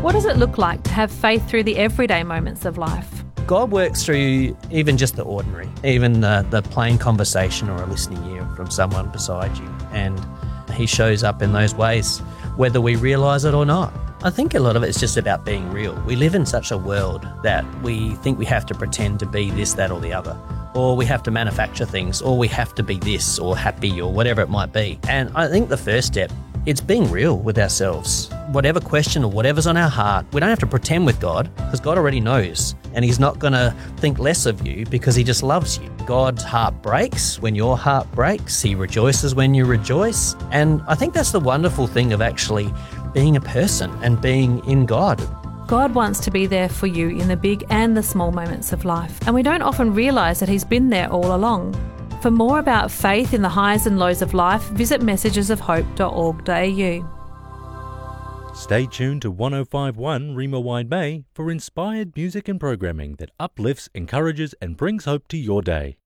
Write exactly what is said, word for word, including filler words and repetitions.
What does it look like to have faith through the everyday moments of life? God works through even just the ordinary, even the, the plain conversation or a listening ear from someone beside you. And he shows up in those ways, whether we realise it or not. I think a lot of it's just about being real. We live in such a world that we think we have to pretend to be this, that or the other. Or we have to manufacture things, or we have to be this or happy or whatever it might be. And I think the first step, it's being real with ourselves. Whatever question or whatever's on our heart, we don't have to pretend with God because God already knows. And he's not going to think less of you because he just loves you. God's heart breaks when your heart breaks. He rejoices when you rejoice. And I think that's the wonderful thing of actually being a person and being in God. God wants to be there for you in the big and the small moments of life. And we don't often realise that he's been there all along. For more about faith in the highs and lows of life, visit messages of hope dot org dot a u. Stay tuned to one oh five point one Rima Wide Bay for inspired music and programming that uplifts, encourages and brings hope to your day.